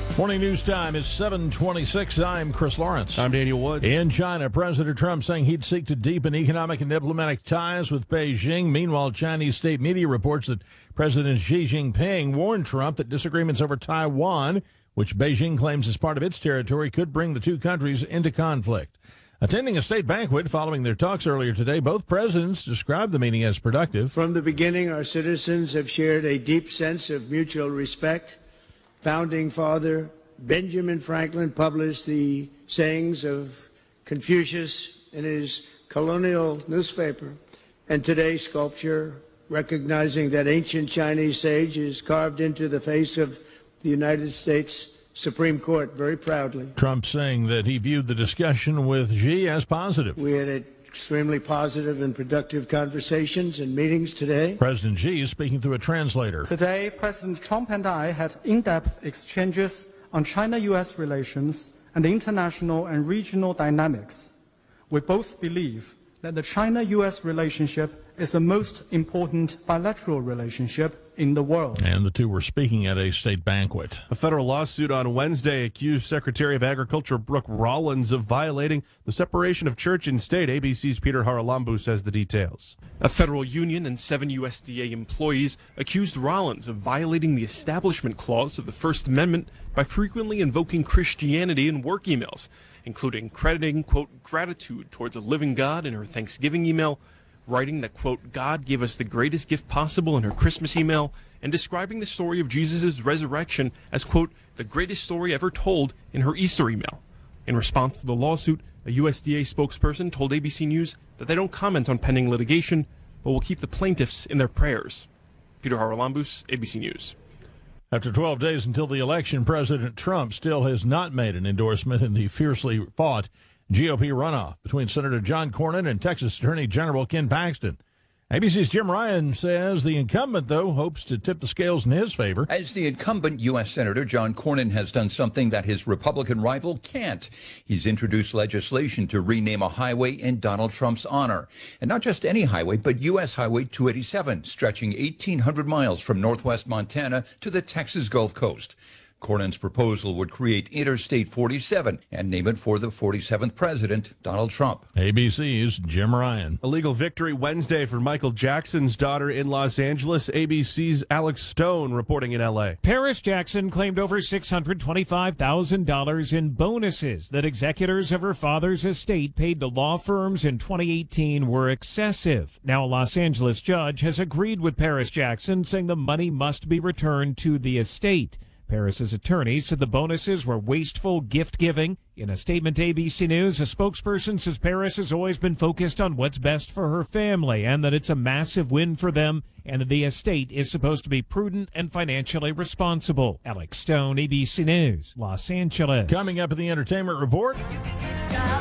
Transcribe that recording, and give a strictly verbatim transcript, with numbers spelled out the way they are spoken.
Morning news time is seven twenty-six. I'm Chris Lawrence. I'm Daniel Woods. In China, President Trump saying he'd seek to deepen economic and diplomatic ties with Beijing. Meanwhile, Chinese state media reports that President Xi Jinping warned Trump that disagreements over Taiwan, which Beijing claims is part of its territory, could bring the two countries into conflict. Attending a state banquet following their talks earlier today, both presidents described the meeting as productive. From the beginning, our citizens have shared a deep sense of mutual respect. Founding Father Benjamin Franklin published the sayings of Confucius in his colonial newspaper, and today's sculpture, recognizing that ancient Chinese sage, is carved into the face of the United States Supreme Court very proudly. Trump saying that he viewed the discussion with Xi as positive. We had extremely positive and productive conversations and meetings today. President Xi is speaking through a translator. Today, President Trump and I had in-depth exchanges on China-U S relations and international and regional dynamics. We both believe that the China-U S relationship is the most important bilateral relationship in the world. And the two were speaking at a state banquet. A federal lawsuit on Wednesday accused Secretary of Agriculture Brooke Rollins of violating the separation of church and state. A B C's Peter Haralambous has the details. A federal union and seven U S D A employees accused Rollins of violating the Establishment Clause of the First Amendment by frequently invoking Christianity in work emails, including crediting, quote, gratitude towards a living God in her Thanksgiving email, writing that, quote, God gave us the greatest gift possible in her Christmas email, and describing the story of Jesus' resurrection as, quote, the greatest story ever told in her Easter email. In response to the lawsuit, a U S D A spokesperson told A B C News that they don't comment on pending litigation, but will keep the plaintiffs in their prayers. Peter Haralambous, A B C News. After twelve days until the election, President Trump still has not made an endorsement in the fiercely fought G O P runoff between Senator John Cornyn and Texas Attorney General Ken Paxton. A B C's Jim Ryan says the incumbent, though, hopes to tip the scales in his favor. As the incumbent, U S Senator John Cornyn has done something that his Republican rival can't. He's introduced legislation to rename a highway in Donald Trump's honor. And not just any highway, but U S Highway two eighty-seven, stretching eighteen hundred miles from northwest Montana to the Texas Gulf Coast. Cornyn's proposal would create Interstate forty-seven and name it for the forty-seventh president, Donald Trump. A B C's Jim Ryan. A legal victory Wednesday for Michael Jackson's daughter in Los Angeles. A B C's Alex Stone reporting in L A. Paris Jackson claimed over six hundred twenty-five thousand dollars in bonuses that executors of her father's estate paid to law firms in twenty eighteen were excessive. Now a Los Angeles judge has agreed with Paris Jackson, saying the money must be returned to the estate. Paris's attorneys said the bonuses were wasteful gift-giving. In a statement to A B C News, a spokesperson says Paris has always been focused on what's best for her family and that it's a massive win for them and that the estate is supposed to be prudent and financially responsible. Alex Stone, A B C News, Los Angeles. Coming up in the Entertainment Report.